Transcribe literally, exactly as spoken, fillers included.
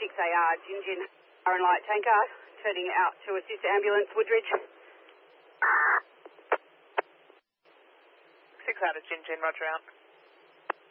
six A R, Gingin, Car and Light Tanker, turning out to assist ambulance, Woodridge. six out of Gingin, roger out.